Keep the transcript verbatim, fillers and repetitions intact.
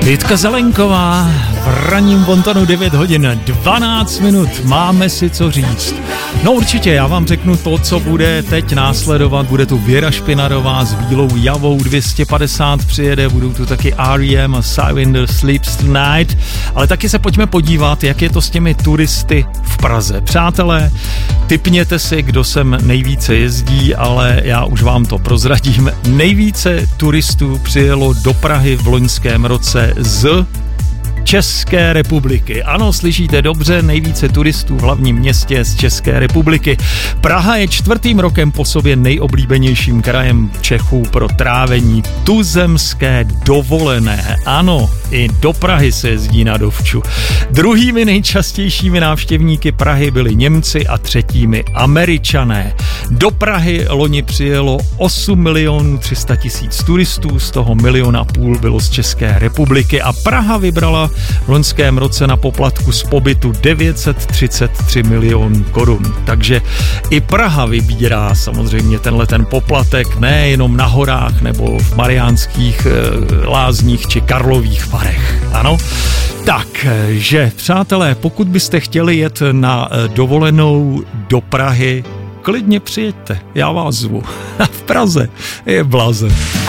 Jitka Zelenková v ranním Bontonu devět hodin dvanáct minut. Máme si co říct. No určitě, já vám řeknu to, co bude teď následovat. Bude tu Věra Špinarová s Bílou Javou, dvě stě padesát přijede, budou tu taky R E M a Sidewinder Sleeps Tonight. Ale taky se pojďme podívat, jak je to s těmi turisty v Praze. Přátelé, tipněte si, kdo sem nejvíce jezdí, ale já už vám to prozradím. Nejvíce turistů přijelo do Prahy v loňském roce z České republiky. Ano, slyšíte dobře, nejvíce turistů v hlavním městě z České republiky. Praha je čtvrtým rokem po sobě nejoblíbenějším krajem Čechů pro trávení tuzemské dovolené. Ano, i do Prahy se jezdí na dovču. Druhými nejčastějšími návštěvníky Prahy byli Němci a třetími Američané. Do Prahy loni přijelo osm milionů tři sta tisíc turistů, z toho milion a půl bylo z České republiky a Praha vybrala v loňském roce na poplatku z pobytu devět set třicet tři milionů korun. Takže i Praha vybírá samozřejmě tenhle ten poplatek nejenom na horách nebo v Mariánských e, lázních či Karlových Varech. Ano? Takže, přátelé, pokud byste chtěli jet na e, dovolenou do Prahy, klidně přijeďte, já vás zvu. V Praze je blaze.